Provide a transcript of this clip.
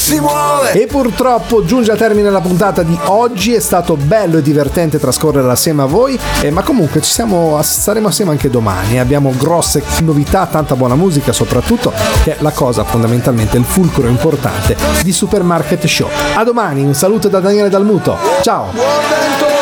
si muove. E purtroppo giunge a termine la puntata di oggi. È stato bello e divertente trascorrere assieme a voi, ma comunque saremo assieme anche domani. Abbiamo grosse novità, tanta buona musica soprattutto, che è la cosa fondamentalmente, il fulcro importante di Supermarket Show. A domani, un saluto da Daniele Dalmuto, ciao.